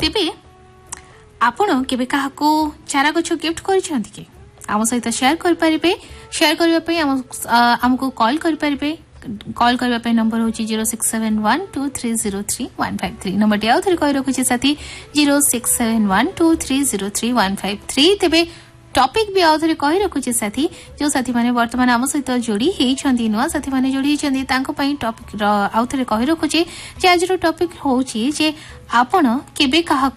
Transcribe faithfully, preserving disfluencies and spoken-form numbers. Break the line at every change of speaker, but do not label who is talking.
तेबे आपण केबे काहाको चारा गछ गिफ्ट करिसेंती कि आम सहित शेयर कर पारिबे शेयर करबा पई हम हमको कॉल कर पारिबे कॉल करबा पई नंबर होची zero six seven one two three zero three one five three number टे आउथरे कहि रखुची साथी zero six seven one two three zero three one five three तेबे टॉपिक भी आउथरे कहि रखुची साथी जो साथी माने वर्तमान आम सहित जोड़ी हेई छंदी नुवा साथी माने जोड़ी हेई छंदी तांको पई टॉपिक आउथरे कहि रखुची जे आज रो टॉपिक होची जे आपण केबे काहा